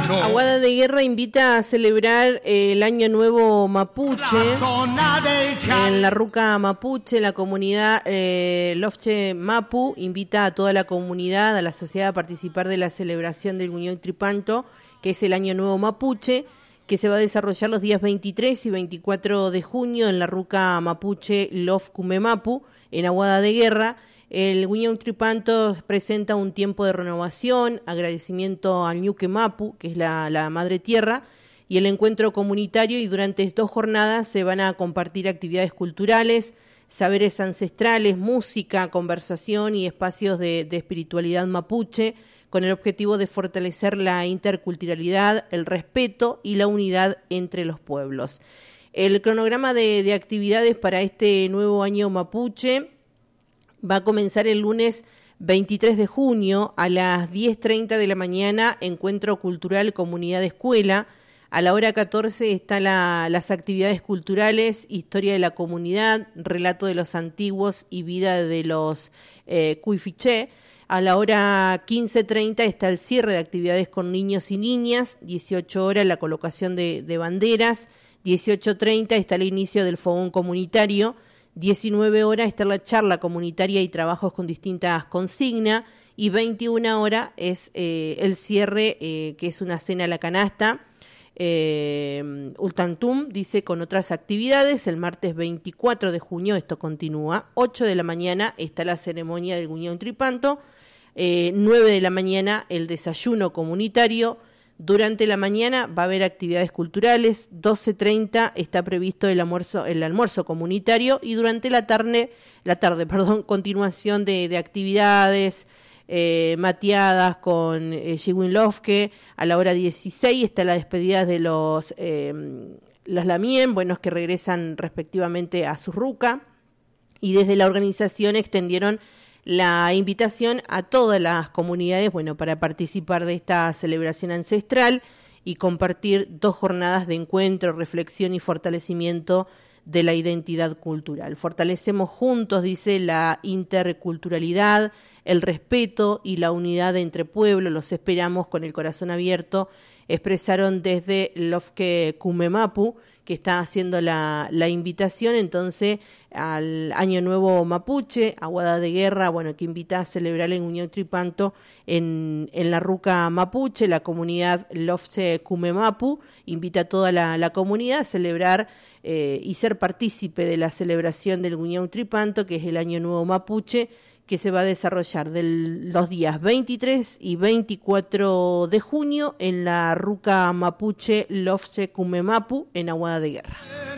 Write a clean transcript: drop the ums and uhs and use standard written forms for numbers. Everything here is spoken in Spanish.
Aguada de Guerra invita a celebrar el Año Nuevo Mapuche en la Ruca Mapuche. La comunidad Lofche Mapu invita a toda la comunidad, a la sociedad a participar de la celebración del Guñón Tripanto, que es el Año Nuevo Mapuche, que se va a desarrollar los días 23 y 24 de junio en la Ruca Mapuche Lof Cumemapu, en Aguada de Guerra. El Guñón Tripanto presenta un tiempo de renovación, agradecimiento al Ñuque Mapu, que es la madre tierra, y el encuentro comunitario, y durante 2 jornadas se van a compartir actividades culturales, saberes ancestrales, música, conversación y espacios de espiritualidad mapuche, con el objetivo de fortalecer la interculturalidad, el respeto y la unidad entre los pueblos. El cronograma de actividades para este nuevo año mapuche va a comenzar el lunes 23 de junio a las 10:30 de la mañana, encuentro cultural Comunidad Escuela. A la hora 14 están las actividades culturales, historia de la comunidad, relato de los antiguos y vida de los Cuifiché. A la hora 15:30 está el cierre de actividades con niños y niñas, 18 horas la colocación de banderas, 18:30 está el inicio del fogón comunitario, 19 horas está la charla comunitaria y trabajos con distintas consignas, y 21 horas es el cierre, que es una cena a la canasta, Ultantum, dice, con otras actividades. El martes 24 de junio esto continúa, 8 de la mañana está la ceremonia del Guñón Tripanto, 9 de la mañana el desayuno comunitario. Durante la mañana va a haber actividades culturales, 12:30 está previsto el almuerzo comunitario, y durante la tarde, continuación de actividades, mateadas con Jiwin Lofke. A la hora 16 está la despedida de los Lamien, buenos que regresan respectivamente a su ruca, y desde la organización extendieron la invitación a todas las comunidades, para participar de esta celebración ancestral y compartir 2 jornadas de encuentro, reflexión y fortalecimiento de la identidad cultural. Fortalecemos juntos, dice, la interculturalidad, el respeto y la unidad entre pueblos. Los esperamos con el corazón abierto, expresaron desde Lofke Cumemapu, que está haciendo la invitación entonces al Año Nuevo Mapuche, Aguada de Guerra, que invita a celebrar el Guñón Tripanto en la Ruca Mapuche. La comunidad Lofke Cumemapu invita a toda la comunidad a celebrar y ser partícipe de la celebración del Guñón Tripanto, que es el Año Nuevo Mapuche, que se va a desarrollar los días 23 y 24 de junio en la Ruca Mapuche Lofche Cumemapu, en Aguada de Guerra.